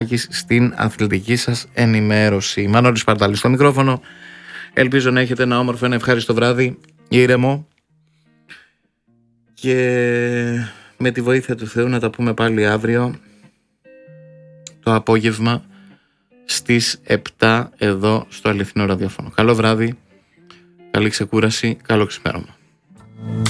στην αθλητική σας ενημέρωση. Μανώλης Παρτάλης στο μικρόφωνο. Ελπίζω να έχετε ένα όμορφο, ένα ευχάριστο βράδυ, ήρεμο, και με τη βοήθεια του Θεού να τα πούμε πάλι αύριο το απόγευμα στις 7 εδώ στο Αληθινό Ραδιόφωνο. Καλό βράδυ, καλή ξεκούραση, καλό ξημέρωμα.